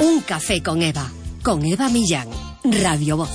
Un café con Eva Millán, Radio Voz.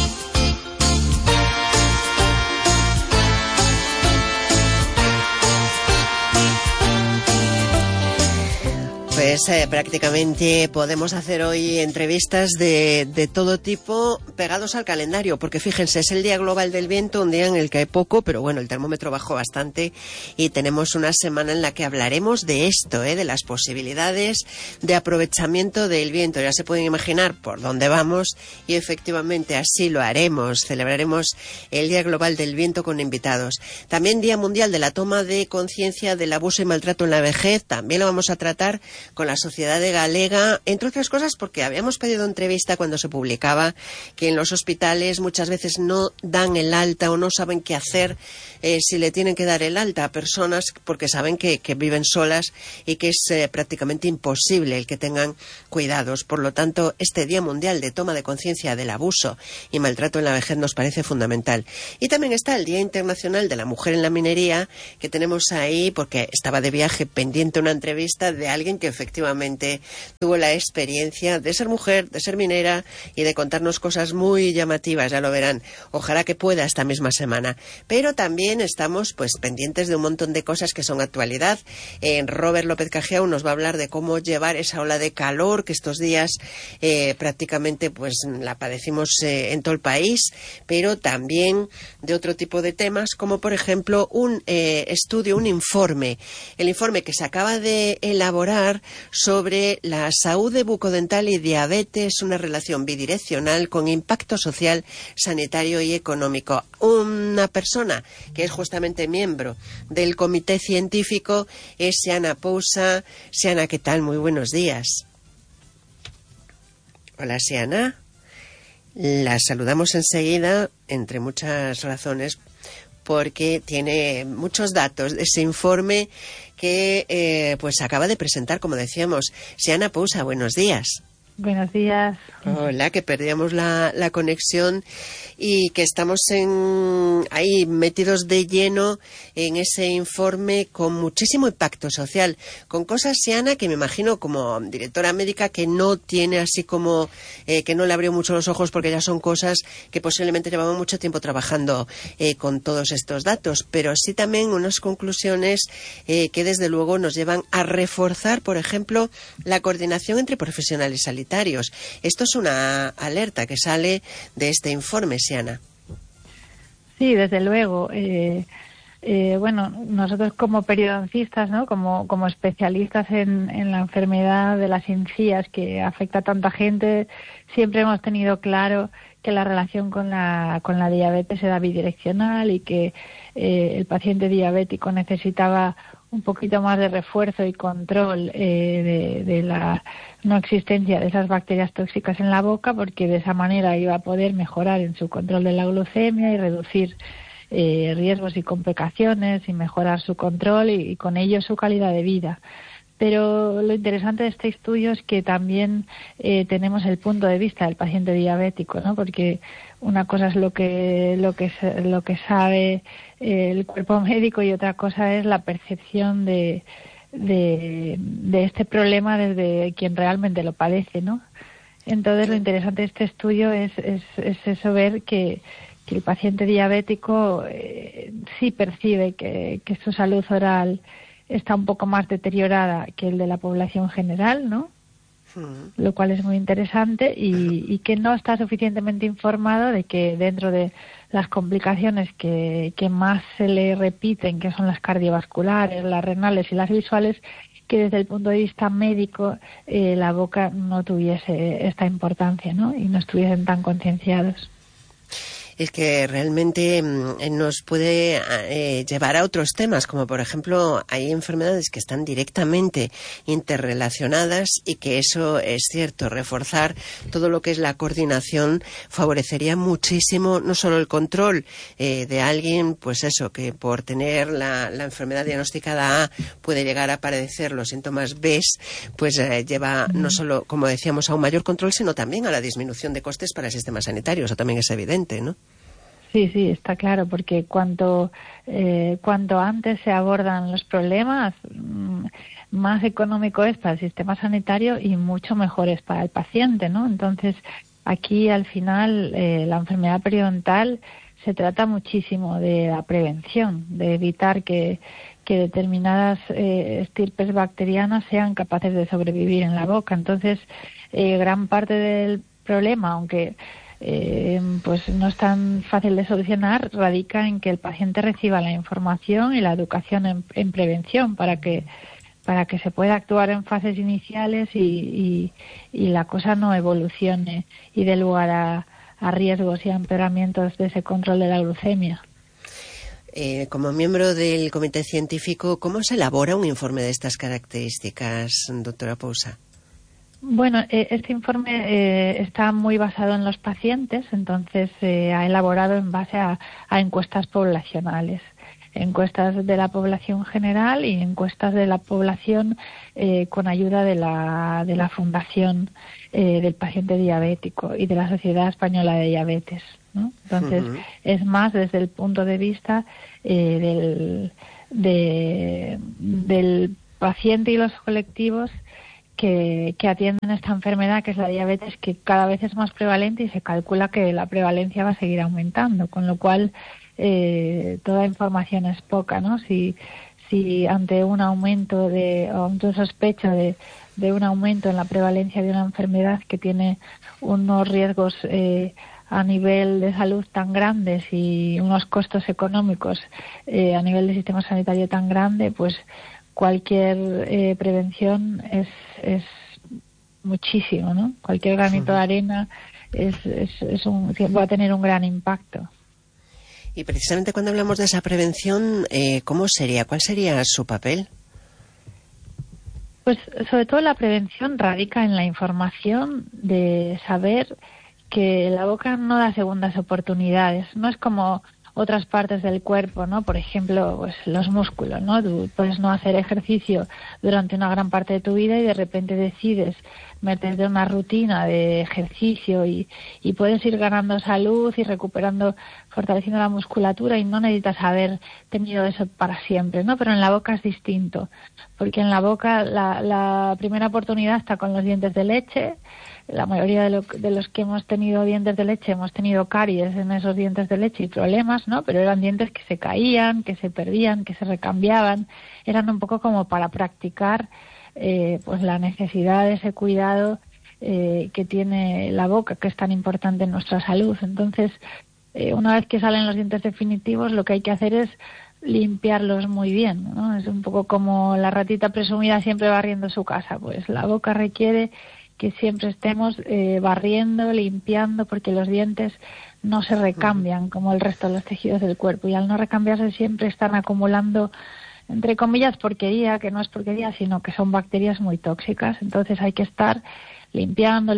Pues prácticamente podemos hacer hoy entrevistas de todo tipo pegados al calendario, porque fíjense, es el Día Global del Viento, un día en el que hay poco, pero bueno, el termómetro bajó bastante y tenemos una semana en la que hablaremos de esto, de las posibilidades de aprovechamiento del viento. Ya se pueden imaginar por dónde vamos y efectivamente así lo haremos. Celebraremos el Día Global del Viento con invitados. También Día Mundial de la Toma de Conciencia del Abuso y Maltrato en la Vejez, también lo vamos a tratar con la Sociedade Galega, entre otras cosas porque habíamos pedido entrevista cuando se publicaba que en los hospitales muchas veces no dan el alta o no saben qué hacer si le tienen que dar el alta a personas porque saben que viven solas y que es prácticamente imposible el que tengan cuidados. Por lo tanto, este Día Mundial de Toma de Conciencia del Abuso y Maltrato en la Vejez nos parece fundamental. Y también está el Día Internacional de la Mujer en la Minería, que tenemos ahí porque estaba de viaje pendiente una entrevista de alguien que efectivamente tuvo la experiencia de ser mujer, de ser minera y de contarnos cosas muy llamativas, ya lo verán. Ojalá que pueda esta misma semana. Pero también estamos pues pendientes de un montón de cosas que son actualidad. Robert López Cajiao nos va a hablar de cómo llevar esa ola de calor que estos días prácticamente pues la padecimos en todo el país, pero también de otro tipo de temas, como por ejemplo un estudio, un informe. El informe que se acaba de elaborar sobre la salud bucodental y diabetes, una relación bidireccional con impacto social, sanitario y económico. Una persona que es justamente miembro del comité científico es Seana Pousa. Seana, ¿qué tal? Muy buenos días. Hola, Seana. La saludamos enseguida, entre muchas razones, porque tiene muchos datos de ese informe que pues acaba de presentar, como decíamos. Seana Pousa, buenos días. Buenos días. Hola, que perdíamos la conexión y que estamos ahí metidos de lleno en ese informe con muchísimo impacto social, con cosas, Seana, que me imagino como directora médica que no tiene así como, que no le abrió mucho los ojos porque ya son cosas que posiblemente llevaban mucho tiempo trabajando con todos estos datos, pero sí también unas conclusiones que desde luego nos llevan a reforzar, por ejemplo, la coordinación entre profesionales sanitarios. Esto es una alerta que sale de este informe, Seana. Sí, desde luego. Bueno, nosotros como periodoncistas, ¿no? como especialistas en la enfermedad de las encías que afecta a tanta gente, siempre hemos tenido claro que la relación con la diabetes era bidireccional y que el paciente diabético necesitaba un poquito más de refuerzo y control de la no existencia de esas bacterias tóxicas en la boca, porque de esa manera iba a poder mejorar en su control de la glucemia y reducir riesgos y complicaciones y mejorar su control y con ello su calidad de vida. Pero lo interesante de este estudio es que también tenemos el punto de vista del paciente diabético, ¿no? Porque una cosa es lo que sabe el cuerpo médico y otra cosa es la percepción de este problema desde quien realmente lo padece, ¿no? Entonces lo interesante de este estudio es eso, ver que el paciente diabético sí percibe que su salud oral está un poco más deteriorada que el de la población general, ¿no? Lo cual es muy interesante y que no está suficientemente informado de que dentro de las complicaciones que más se le repiten, que son las cardiovasculares, las renales y las visuales, que desde el punto de vista médico la boca no tuviese esta importancia, ¿no? Y no estuviesen tan concienciados. Es que realmente nos puede llevar a otros temas, como por ejemplo hay enfermedades que están directamente interrelacionadas y que eso es cierto, reforzar todo lo que es la coordinación favorecería muchísimo no solo el control de alguien, pues eso, que por tener la enfermedad diagnosticada A puede llegar a padecer los síntomas B, pues lleva no solo, como decíamos, a un mayor control, sino también a la disminución de costes para el sistema sanitario. Eso también es evidente, ¿no? Sí, está claro, porque cuanto antes se abordan los problemas, más económico es para el sistema sanitario y mucho mejor es para el paciente, ¿no? Entonces, aquí al final la enfermedad periodontal se trata muchísimo de la prevención, de evitar que determinadas estirpes bacterianas sean capaces de sobrevivir en la boca. Entonces, gran parte del problema, aunque pues no es tan fácil de solucionar, radica en que el paciente reciba la información y la educación en prevención para que se pueda actuar en fases iniciales y la cosa no evolucione y dé lugar a riesgos y a empeoramientos de ese control de la glucemia. Como miembro del comité científico, ¿cómo se elabora un informe de estas características, doctora Pousa? Bueno, este informe está muy basado en los pacientes, entonces se ha elaborado en base a encuestas poblacionales, encuestas de la población general y encuestas de la población con ayuda de la Fundación del Paciente Diabético y de la Sociedad Española de Diabetes, ¿no? Entonces, es más desde el punto de vista del paciente y los colectivos que atienden esta enfermedad, que es la diabetes, que cada vez es más prevalente y se calcula que la prevalencia va a seguir aumentando, con lo cual toda información es poca, ¿no? Si ante un aumento o ante sospecha de un aumento en la prevalencia de una enfermedad que tiene unos riesgos a nivel de salud tan grandes y unos costos económicos a nivel del sistema sanitario tan grande, pues cualquier prevención es muchísimo, ¿no? Cualquier granito de arena va a tener un gran impacto. Y precisamente cuando hablamos de esa prevención, ¿cómo sería? ¿Cuál sería su papel? Pues sobre todo la prevención radica en la información de saber que la boca no da segundas oportunidades. No es como otras partes del cuerpo, ¿no? Por ejemplo, pues los músculos, ¿no? Tú puedes no hacer ejercicio durante una gran parte de tu vida y de repente decides meterte en una rutina de ejercicio y puedes ir ganando salud y recuperando, fortaleciendo la musculatura y no necesitas haber tenido eso para siempre, ¿no? Pero en la boca es distinto, porque en la boca la primera oportunidad está con los dientes de leche. La mayoría de los que hemos tenido dientes de leche hemos tenido caries en esos dientes de leche y problemas, ¿no? Pero eran dientes que se caían, que se perdían, que se recambiaban. Eran un poco como para practicar pues la necesidad de ese cuidado que tiene la boca, que es tan importante en nuestra salud. Entonces, una vez que salen los dientes definitivos, lo que hay que hacer es limpiarlos muy bien, ¿no? Es un poco como la ratita presumida siempre barriendo su casa. Pues la boca requiere que siempre estemos barriendo, limpiando, porque los dientes no se recambian como el resto de los tejidos del cuerpo, y al no recambiarse siempre están acumulando, entre comillas, porquería, que no es porquería, sino que son bacterias muy tóxicas. Entonces hay que estar limpiando,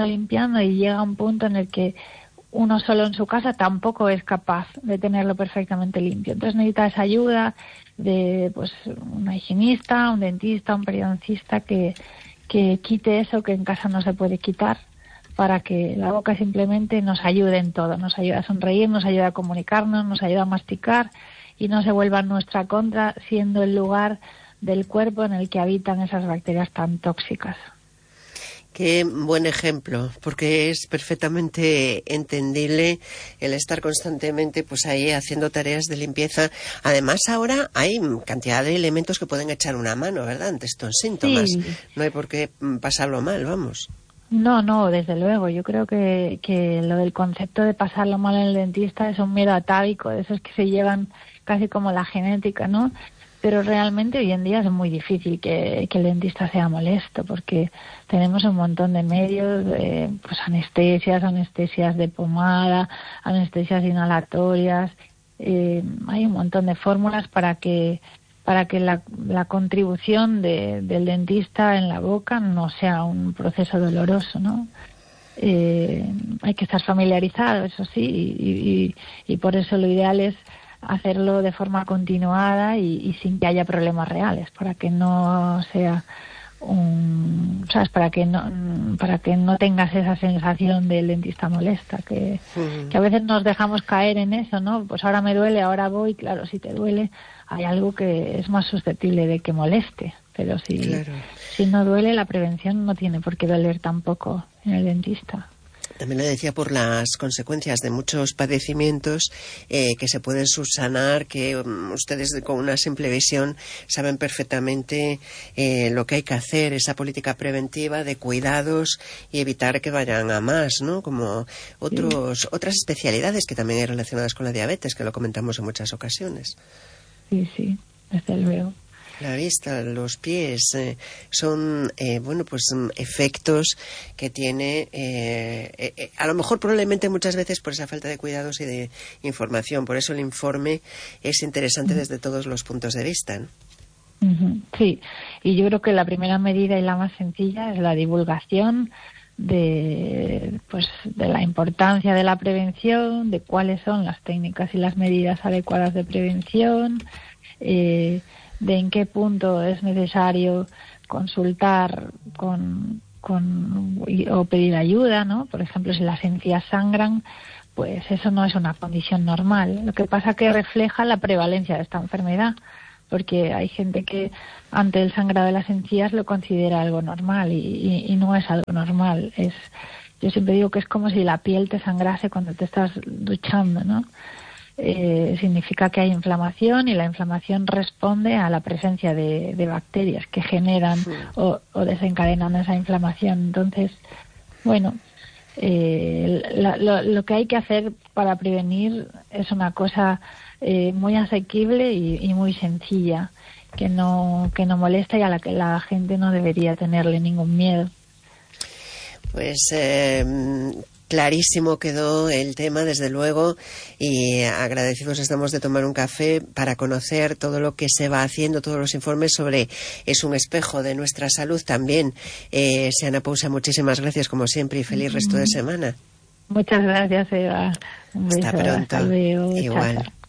y llega un punto en el que uno solo en su casa tampoco es capaz de tenerlo perfectamente limpio. Entonces necesita esa ayuda de pues una higienista, un dentista, un periodoncista que quite eso que en casa no se puede quitar, para que la boca simplemente nos ayude en todo, nos ayuda a sonreír, nos ayuda a comunicarnos, nos ayuda a masticar y no se vuelva en nuestra contra, siendo el lugar del cuerpo en el que habitan esas bacterias tan tóxicas. Qué buen ejemplo, porque es perfectamente entendible el estar constantemente pues ahí haciendo tareas de limpieza. Además, ahora hay cantidad de elementos que pueden echar una mano, ¿verdad?, ante estos síntomas. Sí. No hay por qué pasarlo mal, vamos. No, desde luego. Yo creo que lo del concepto de pasarlo mal en el dentista es un miedo atávico, de esos que se llevan casi como la genética, ¿no? Pero realmente hoy en día es muy difícil que el dentista sea molesto, porque tenemos un montón de medios, pues anestesias de pomada, anestesias inhalatorias. Hay un montón de fórmulas para que la contribución del dentista en la boca no sea un proceso doloroso, ¿no? Hay que estar familiarizado, eso sí, y por eso lo ideal es hacerlo de forma continuada y sin que haya problemas reales, para que no sea ¿sabes? Para que no tengas esa sensación del dentista molesta, que a veces nos dejamos caer en eso, ¿no? Pues ahora me duele, ahora voy. Claro, si te duele, hay algo que es más susceptible de que moleste, pero si no duele, la prevención no tiene por qué doler tampoco en el dentista. También lo decía por las consecuencias de muchos padecimientos que se pueden subsanar, que ustedes con una simple visión saben perfectamente lo que hay que hacer, esa política preventiva de cuidados y evitar que vayan a más, ¿no? Como otras especialidades que también hay relacionadas con la diabetes, que lo comentamos en muchas ocasiones. Sí, desde luego. La vista, los pies, son, efectos que tiene, a lo mejor probablemente muchas veces por esa falta de cuidados y de información. Por eso el informe es interesante desde todos los puntos de vista, ¿no? Sí, y yo creo que la primera medida y la más sencilla es la divulgación de la importancia de la prevención, de cuáles son las técnicas y las medidas adecuadas de prevención, de en qué punto es necesario consultar o pedir ayuda, ¿no? Por ejemplo, si las encías sangran, pues eso no es una condición normal. Lo que pasa que refleja la prevalencia de esta enfermedad, porque hay gente que ante el sangrado de las encías lo considera algo normal y no es algo normal. Yo siempre digo que es como si la piel te sangrase cuando te estás duchando, ¿no? Significa que hay inflamación y la inflamación responde a la presencia de bacterias que generan o desencadenan esa inflamación. Entonces, bueno, lo que hay que hacer para prevenir es una cosa muy asequible y muy sencilla, que no molesta y a la que la gente no debería tenerle ningún miedo. Pues clarísimo quedó el tema, desde luego, y agradecidos estamos de tomar un café para conocer todo lo que se va haciendo, todos los informes sobre es un espejo de nuestra salud también. Seana Pousa, muchísimas gracias como siempre y feliz resto de semana. Muchas gracias, Eva. Un beso. Hasta pronto. Hasta luego. Igual. Chao.